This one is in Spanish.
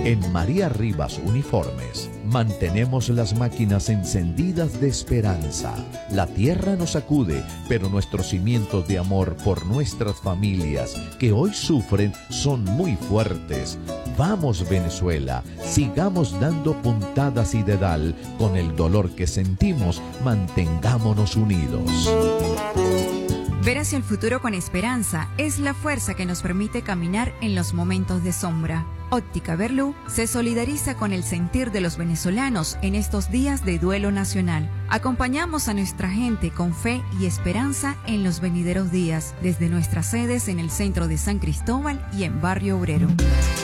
En María Rivas Uniformes mantenemos las máquinas encendidas de esperanza. La tierra nos sacude, pero nuestros cimientos de amor por nuestras familias que hoy sufren son muy fuertes. Vamos, Venezuela, sigamos dando puntadas y dedal. Con el dolor que sentimos, mantengámonos unidos. Ver hacia el futuro con esperanza es la fuerza que nos permite caminar en los momentos de sombra. Óptica Berlú se solidariza con el sentir de los venezolanos en estos días de duelo nacional. Acompañamos a nuestra gente con fe y esperanza en los venideros días, desde nuestras sedes en el centro de San Cristóbal y en Barrio Obrero.